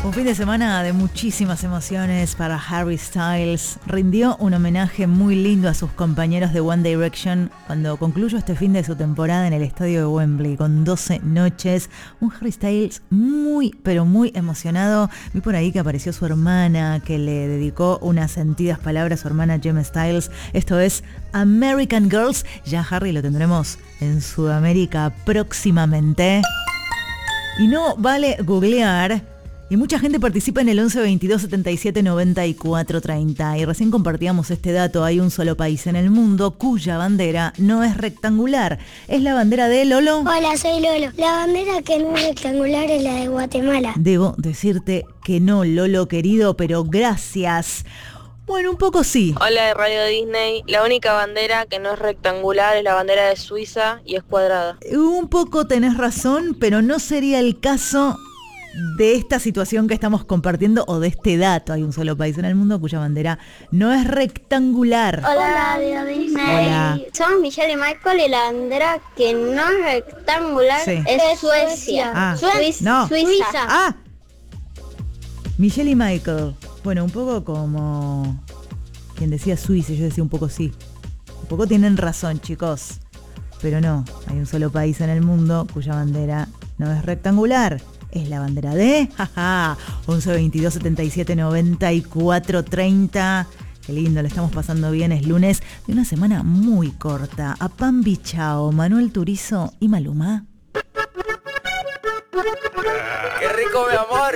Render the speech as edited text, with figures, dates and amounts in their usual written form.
Un fin de semana de muchísimas emociones para Harry Styles. Rindió un homenaje muy lindo a sus compañeros de One Direction cuando concluyó este fin de su temporada en el estadio de Wembley con 12 noches. Un Harry Styles muy, pero muy emocionado. Vi por ahí que apareció su hermana, que le dedicó unas sentidas palabras a su hermana Gemma Styles. Esto es American Girls. Ya Harry lo tendremos en Sudamérica próximamente. Y no vale googlear. Y mucha gente participa en el 11 22 77 94 30. Y recién compartíamos este dato. Hay un solo país en el mundo cuya bandera no es rectangular. ¿Es la bandera de Lolo? Hola, soy Lolo. La bandera que no es rectangular es la de Guatemala. Debo decirte que no, Lolo querido, pero gracias. Bueno, un poco sí. Hola de Radio Disney. La única bandera que no es rectangular es la bandera de Suiza y es cuadrada. Un poco tenés razón, pero no sería el caso de esta situación que estamos compartiendo o de este dato. Hay un solo país en el mundo cuya bandera no es rectangular. Hola, Radio Disney. Hola. Somos Michelle y Michael y la bandera que no es rectangular es Suecia. No. Suiza. Ah, Michelle y Michael. Bueno, un poco como quien decía Suiza, yo decía un poco sí. Un poco tienen razón, chicos. Pero no, hay un solo país en el mundo cuya bandera no es rectangular. Es la bandera de 11 22 77 94 30. Qué lindo, le estamos pasando bien. Es lunes de una semana muy corta. A Pambi Chao, Manuel Turizo y Maluma. ¡Qué rico, mi amor!